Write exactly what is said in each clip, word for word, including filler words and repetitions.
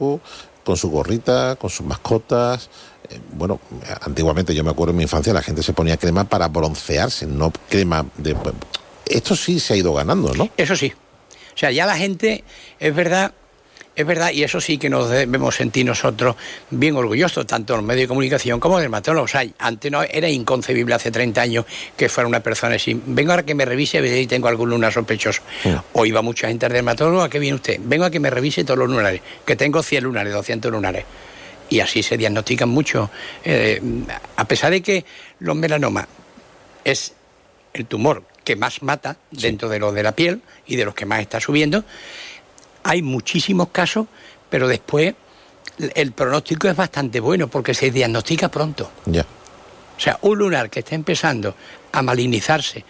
con su gorrita, con sus mascotas. Eh, bueno, antiguamente, yo me acuerdo en mi infancia, la gente se ponía crema para broncearse, no crema de... Esto sí se ha ido ganando, ¿no? Eso sí. O sea, ya la gente, es verdad, es verdad, y eso sí que nos debemos sentir nosotros bien orgullosos, tanto los medios de comunicación como dermatólogos. O sea, antes no era inconcebible hace treinta años que fuera una persona así, vengo ahora que me revise a ver si tengo algún lunar sospechoso. Sí. O iba mucha gente al dermatólogo, ¿a qué viene usted? Vengo a que me revise todos los lunares, que tengo cien lunares, doscientos lunares. Y así se diagnostican mucho. Eh, a pesar de que los melanomas es el tumor que más mata sí. dentro de los de la piel y de los que más está subiendo, hay muchísimos casos, pero después el pronóstico es bastante bueno porque se diagnostica pronto. Ya. O sea, un lunar que está empezando a malignizarse,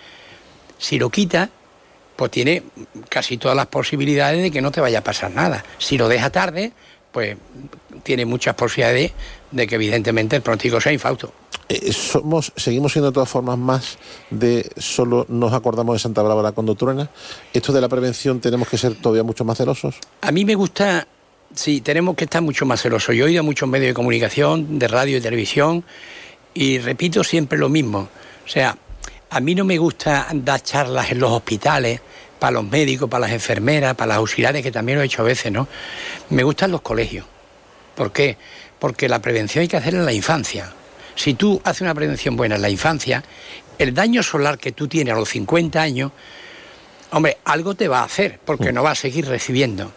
si lo quita, pues tiene casi todas las posibilidades de que no te vaya a pasar nada. Si lo deja tarde, pues tiene muchas posibilidades de que evidentemente el pronóstico sea infausto. Eh, somos, seguimos siendo de todas formas más de solo nos acordamos de Santa Bárbara cuando truena. Esto de la prevención, tenemos que ser todavía mucho más celosos. A mí me gusta, sí, tenemos que estar mucho más celosos. Yo he oído a muchos medios de comunicación, de radio y televisión, y repito siempre lo mismo. O sea, a mí no me gusta dar charlas en los hospitales para los médicos, para las enfermeras, para las auxiliares, que también lo he hecho a veces, ¿no? Me gustan los colegios. ¿Por qué? Porque la prevención hay que hacerla en la infancia. Si tú haces una prevención buena en la infancia, el daño solar que tú tienes a los cincuenta años, hombre, algo te va a hacer, porque no vas a seguir recibiendo.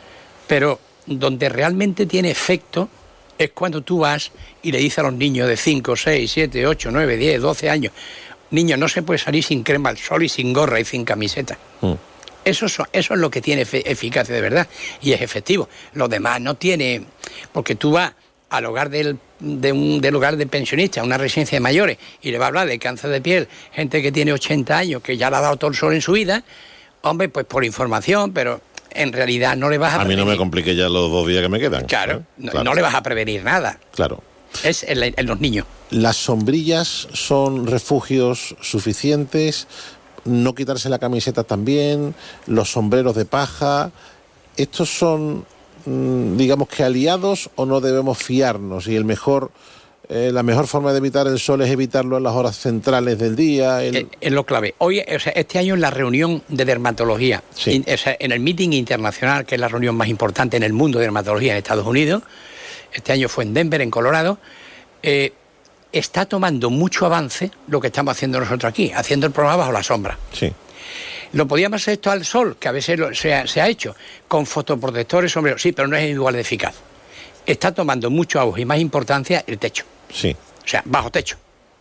Pero donde realmente tiene efecto es cuando tú vas y le dices a los niños de cinco, seis, siete, ocho, nueve, diez, doce años, niños, no se puede salir sin crema al sol y sin gorra y sin camiseta. Mm. Eso, eso es lo que tiene eficacia de verdad y es efectivo. Lo demás no tiene, porque tú vas al hogar del, de un del hogar de pensionistas, una residencia de mayores, y le va a hablar de cáncer de piel, gente que tiene ochenta años, que ya le ha dado todo el sol en su vida, hombre, pues por información, pero en realidad no le vas a... A prevenir. mí no me complique ya los dos días que me quedan. Claro, ¿eh? no, claro. no le vas a prevenir nada. Claro. Es en, la, en los niños. ¿Las sombrillas son refugios suficientes? ¿No quitarse la camiseta también? ¿Los sombreros de paja? ¿Estos son, digamos que aliados o no debemos fiarnos? Y el mejor, eh, la mejor forma de evitar el sol es evitarlo en las horas centrales del día. El... Es, es lo clave. Hoy, o sea, este año en la reunión de dermatología, sí. in, o sea, en el meeting internacional, que es la reunión más importante en el mundo de dermatología en Estados Unidos, este año fue en Denver, en Colorado, eh, está tomando mucho avance lo que estamos haciendo nosotros aquí, haciendo el programa bajo la sombra. Sí. Lo podíamos hacer esto al sol, que a veces lo, se, ha, se ha hecho, con fotoprotectores, sombreros, sí, pero no es igual de eficaz. Está tomando mucho auge y más importancia el techo. Sí. O sea, bajo techo.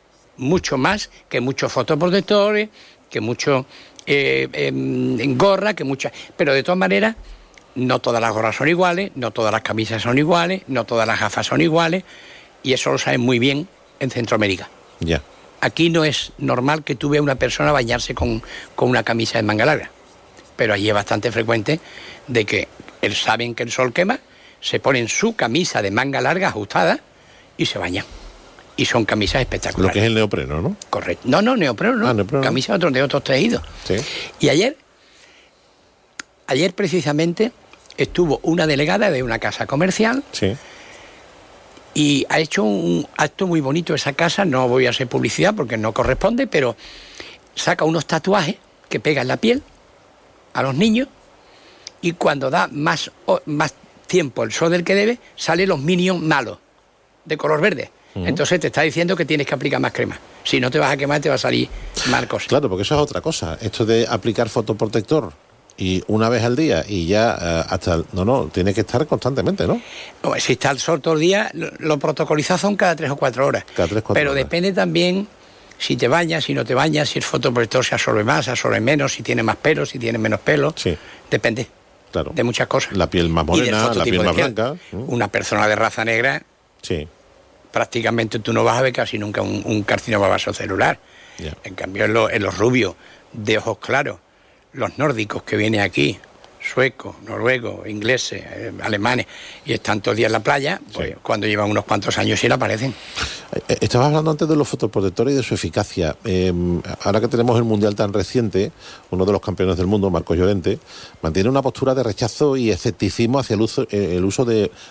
Mucho más que muchos fotoprotectores, que mucho eh, eh, gorra, que muchas... Pero de todas maneras, no todas las gorras son iguales, no todas las camisas son iguales, no todas las gafas son iguales, y eso lo saben muy bien en Centroamérica. Ya. Yeah. Aquí no es normal que tú veas a una persona bañarse con, con una camisa de manga larga, pero allí es bastante frecuente de que él saben que el sol quema, se ponen su camisa de manga larga ajustada y se bañan. Y son camisas espectaculares. Lo que es el neopreno, ¿no? Correcto. No, no, neopreno no. Ah, neopreno. Camisa de otros, de otros tejidos. Sí. Y ayer, ayer precisamente estuvo una delegada de una casa comercial. Sí. Y ha hecho un acto muy bonito esa casa, no voy a hacer publicidad porque no corresponde, pero saca unos tatuajes que pega en la piel a los niños y cuando da más, más tiempo el sol del que debe, salen los minions malos, de color verde. Uh-huh. Entonces te está diciendo que tienes que aplicar más crema. Si no te vas a quemar, te va a salir mal cosa. Claro, porque eso es otra cosa. Esto de aplicar fotoprotector y una vez al día y ya uh, hasta... El, no, no, tiene que estar constantemente, ¿no? No, si está el sol todo el día, lo, lo protocolizado son cada tres o cuatro horas. Cada tres, cuatro Pero horas. Depende también si te bañas, si no te bañas, si el fotoprotector se absorbe más, se absorbe menos, si tiene más pelo, si tiene menos pelo. Sí. Depende. Claro. De muchas cosas. La piel más morena, la piel más blanca. Una persona de raza negra, sí. prácticamente tú no vas a ver casi nunca un, un carcinoma vasocelular. Yeah. En cambio, en, lo, en los rubios de ojos claros, los nórdicos que vienen aquí, suecos, noruegos, ingleses, eh, alemanes, y están todos los días en la playa, pues sí. Cuando llevan unos cuantos años sí le aparecen. Eh, estabas hablando antes de los fotoprotectores y de su eficacia. Eh, ahora que tenemos el Mundial tan reciente, uno de los campeones del mundo, Marcos Llorente, mantiene una postura de rechazo y escepticismo hacia el uso, eh, el uso de